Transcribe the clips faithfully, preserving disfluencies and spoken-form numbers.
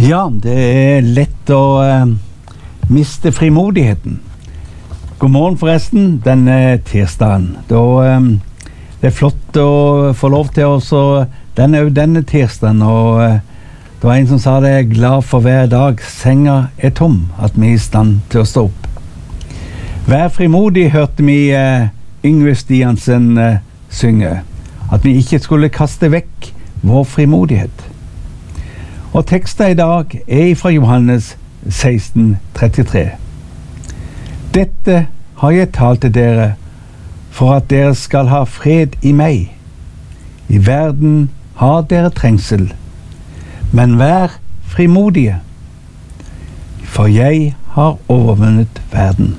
Ja, det er lett å eh, miste frimodigheten. God morgen forresten, denne tirsdagen. Da, eh, det er flott å få lov til også denne, denne tirsdagen. Og eh, det var en som sa det, glad for hver dag senga er tom, at vi er i stand til å stå opp. Vær frimodig, hørte vi eh, Yngve Stiansen eh, synge. At vi ikke skulle kaste vekk vår frimodighet. Og teksten i dag er fra Johannes seksten trettitre. Dette har jeg talt til dere, for at dere skal ha fred i meg. I verden har dere trengsel, men vær frimodige, for jeg har overvunnet verden.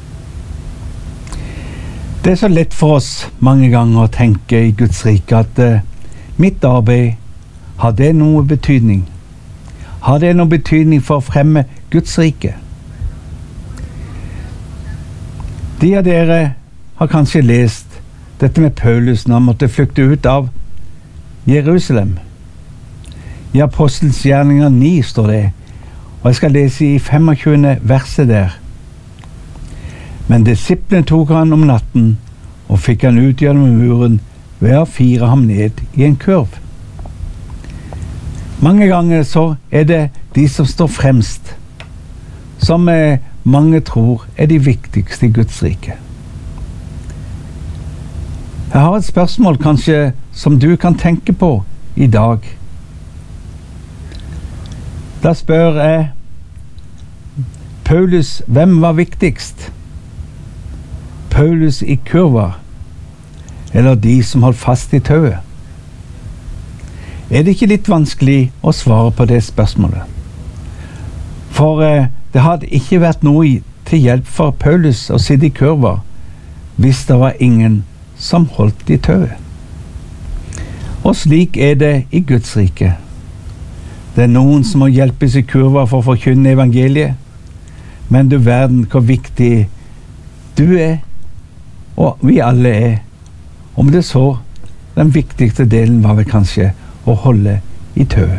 Det er så lett for oss mange ganger å tenke i Guds rike at uh, mitt arbeid, har det noe betydning? Har det noe betydning for å fremme Guds rike? De av dere har kanskje lest dette med Paulus når han måtte flykte ut av Jerusalem. I Apostelens gjerninger ni står det, og jeg skal lese i tjuefemte verset der. Men disiplene tok han om natten og fikk han ut gjennom muren ved å fire ham ned i en kurv. Mange ganger så er det de som står fremst, som eh, mange tror er de viktigste i Guds rike. Jeg har et spørsmål kanskje som du kan tenke på i dag. Da spør jeg Paulus, hvem var viktigst? Paulus i kurva, eller de som holdt fast i tauet? Er det ikke litt vanskelig å svare på det spørsmålet? For eh, det hadde ikke vært noe til hjelp for Paulus å sitte i kurva hvis det var ingen som holdt i tauet. Og slik er det i Guds rike. Det er noen som må hjelpes i kurva for å forkynne evangeliet, men du verden hvor viktig du er, og vi alle er. Om det så, den viktigste delen var vel kanskje å holde i tauet.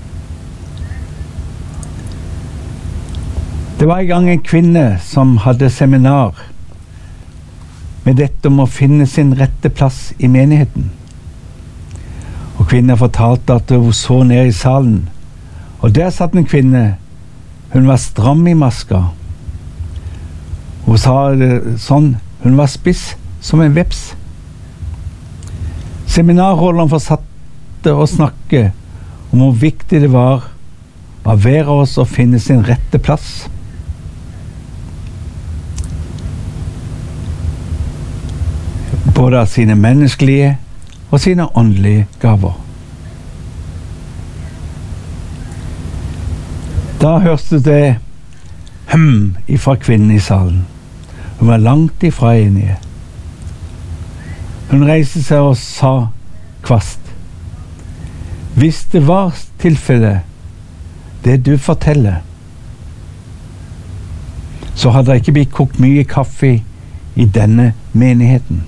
Det var en gang en kvinne som hadde seminar med dette om å finne sin rette plass i menigheten. Og kvinnen fortalte at hun så ned i salen, og der satt en kvinne. Hun var stram i maska. Hun sa det sånn, hun var spiss som en veps. Seminarholderen fortsatte å snakke om hvor viktig det var av hver av oss å finne sin rette plass. Både av sine menneskelige og sine åndelige gaver. Da hørte det hm ifra kvinnen i salen. Hun var langt ifra enige. Hun reiste seg og sa kvast: hvis det var tilfellet, det du forteller, så hadde det ikke blitt kokt mye kaffe i denne menigheten.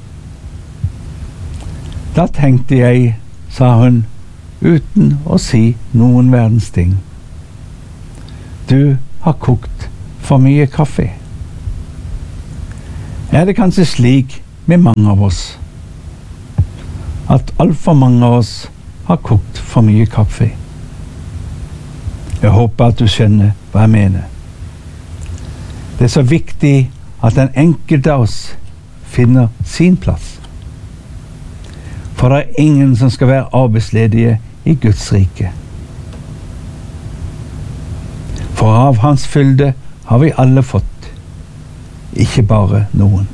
Da tenkte jeg, sa hun, uten å si noen verdens ting. Du har kokt for mye kaffe. Er det kanskje slik med mange av oss, at alt for mange av oss har kokt for mye kaffe? Jeg håper at du skjønner hva jeg mener. Det er så viktig at den enkelte av oss finner sin plass. For det er ingen som skal være arbeidsledige i Guds rike. For av hans fylde har vi alle fått, ikke bare noen.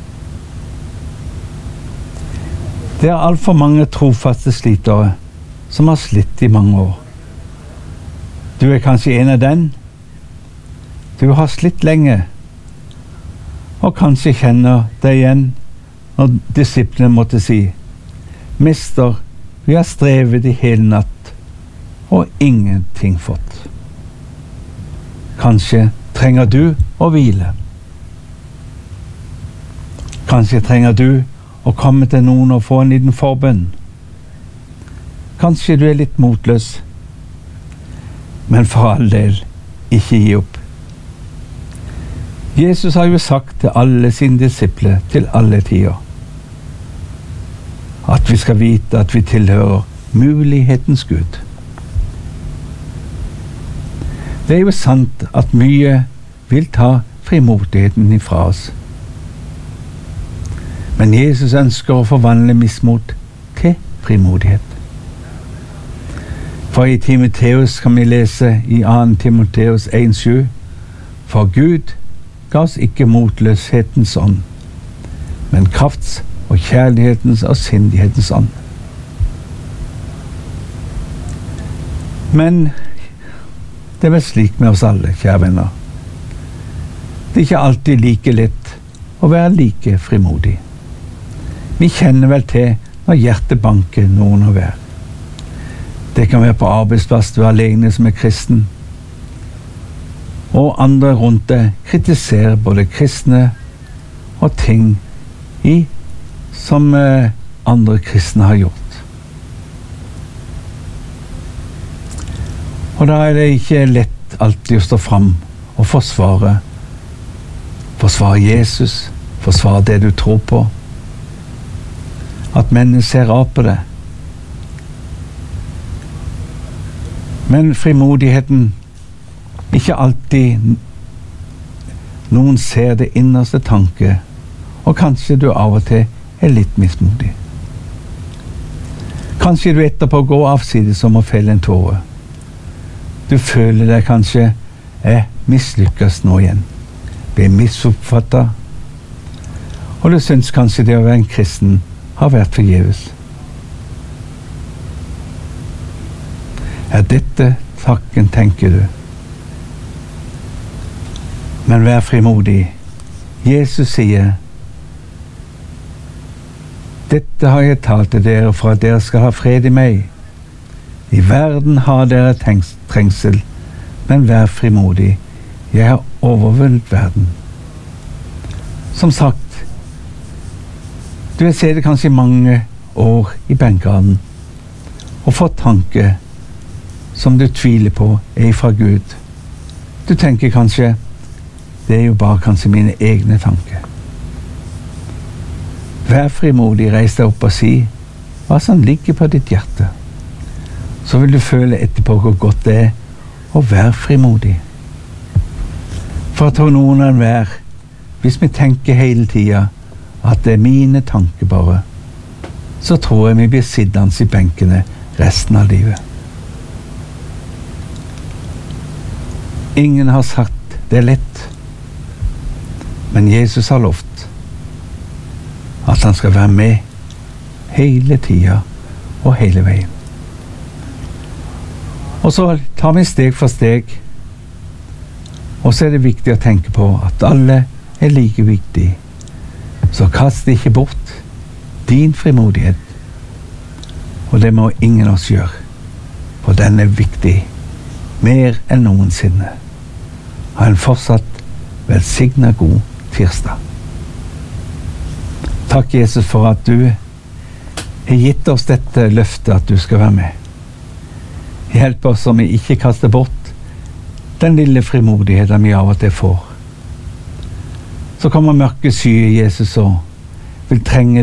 Det er alt for mange trofaste slitere som har slitt i mange år. Du er kanskje en av den. Du har slitt lenge, og kanskje kjenner deg igjen når disiplene måtte si: Mester, vi har strevet i hele natt og ingenting fått. Kanskje trenger du å hvile. Kanskje trenger du å komme til noen og få en liten forbønn. Kanskje du er litt motløs. Men for all del, ikke gi opp. Jesus har jo sagt til alle sine disipler til alle tider at vi skal vite at vi tilhører mulighetens Gud. Det er jo sant at mye vil ta frimodigheten ifra oss. Men Jesus ønsker å forvandle mismot til frimodighet. For i Timoteus kan vi lese i andre Timoteus en sju: For Gud ga oss ikke motløshetens ånd, men krafts og kjærlighetens og sindighetens ånd. Men det er vel slik med oss alle, kjære venner. Det er ikke alltid like lett å være like frimodig. Vi kjenner vel til når hjertet banker noen å være. Det kan være på arbeidsplass du er alene som er kristen, og andre rundt deg kritiserer både kristne og ting i som eh, andre kristne har gjort. Og da er det ikke lett alltid å stå fram og forsvare forsvare Jesus, forsvare det du tror på. At mennesker ser av på det. Men frimodigheten, ikke alltid noen ser det innerste tanke, og kanskje du av og til er litt mismodig. Kanskje du etterpå går avsides som å felle en tåre. Du føler deg kanskje er mislykkes nå igjen, blir misoppfattet, og du syns kanskje det å være en kristen har vært forgjeves. Er dette takken, tenker du? Men vær frimodig. Jesus sier: Dette har jeg talt til dere for at dere skal ha fred i meg. I verden har dere tengs- trengsel, men vær frimodig. Jeg har overvunnet verden. Som sagt, du har sett det kanskje i mange år i benkegraden og fått tanke som du tviler på er fra Gud. Du tenker kanskje det er jo bare kanskje mine egne tanker. Vær frimodig, reis deg opp og si hva som ligger på ditt hjerte. Så vil du føle etterpå hvor godt det er å være frimodig. For å ta noen av hver, hvis vi tenker hele tiden at det er mine tanker bare, så tror jeg vi blir siddende i benkene resten av livet. Ingen har sagt det er lett, men Jesus har lovt at han skal være med hele tiden og hele veien. Og så tar vi steg for steg, og så er det viktig å tenke på at alle er like viktige. Så kast ikke bort din frimodighet, og det må ingen av oss gjøre, for den er viktig mer enn noensinne. Ha en fortsatt velsignet god tirsdag. Takk, Jesus, for at du har gitt oss dette løftet at du skal være med. Hjelp oss om vi ikke kaster bort den lille frimodigheten vi av og til får. Så kommer mørke skyer, Jesus, og vil trenge